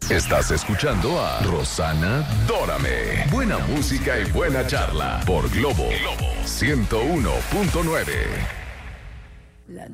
Estás escuchando a Rosana Dórame. Buena música y buena charla por Globo 101.9.